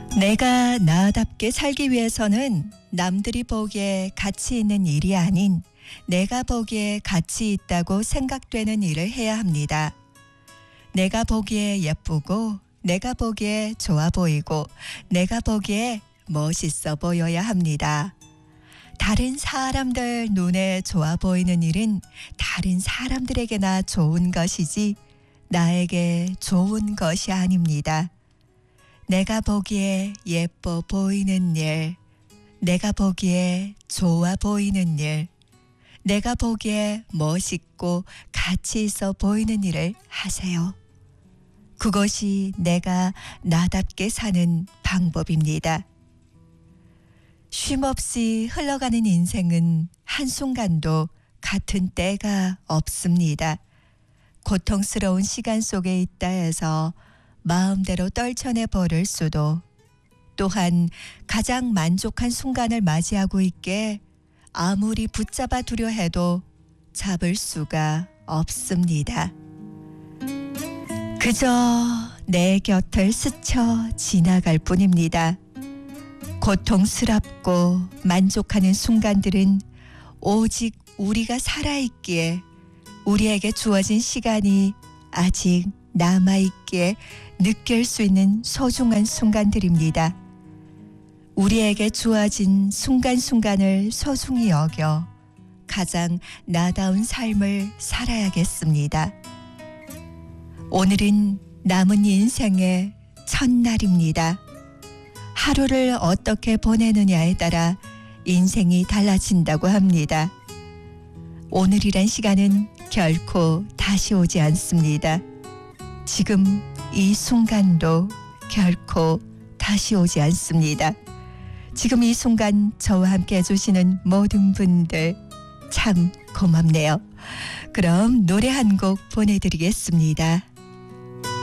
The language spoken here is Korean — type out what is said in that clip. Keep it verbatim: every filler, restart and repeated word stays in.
내가 나답게 살기 위해서는 남들이 보기에 가치 있는 일이 아닌 내가 보기에 가치 있다고 생각되는 일을 해야 합니다. 내가 보기에 예쁘고 내가 보기에 좋아 보이고 내가 보기에 멋있어 보여야 합니다. 다른 사람들 눈에 좋아 보이는 일은 다른 사람들에게나 좋은 것이지 나에게 좋은 것이 아닙니다. 내가 보기에 예뻐 보이는 일, 내가 보기에 좋아 보이는 일, 내가 보기에 멋있고 가치 있어 보이는 일을 하세요. 그것이 내가 나답게 사는 방법입니다. 쉼없이 흘러가는 인생은 한순간도 같은 때가 없습니다. 고통스러운 시간 속에 있다 해서 마음대로 떨쳐내 버릴 수도, 또한 가장 만족한 순간을 맞이하고 있기에 아무리 붙잡아 두려 해도 잡을 수가 없습니다. 그저 내 곁을 스쳐 지나갈 뿐입니다. 고통스럽고 만족하는 순간들은 오직 우리가 살아있기에, 우리에게 주어진 시간이 아직 남아있기에 느낄 수 있는 소중한 순간들입니다. 우리에게 주어진 순간순간을 소중히 여겨 가장 나다운 삶을 살아야겠습니다. 오늘은 남은 인생의 첫날입니다. 하루를 어떻게 보내느냐에 따라 인생이 달라진다고 합니다. 오늘이란 시간은 결코 다시 오지 않습니다. 지금 이 순간도 결코 다시 오지 않습니다. 지금 이 순간 저와 함께 해주시는 모든 분들 참 고맙네요. 그럼 노래 한 곡 보내드리겠습니다.